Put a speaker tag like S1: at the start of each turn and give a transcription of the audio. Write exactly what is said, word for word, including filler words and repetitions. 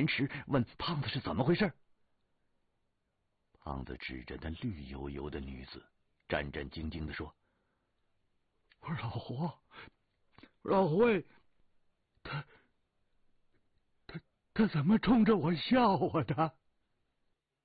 S1: 言迟，问胖子是怎么回事。胖子指着那绿油油的女子，战战兢兢地说：“
S2: 我说老胡，老胡卫，他他他怎么冲着我笑啊？他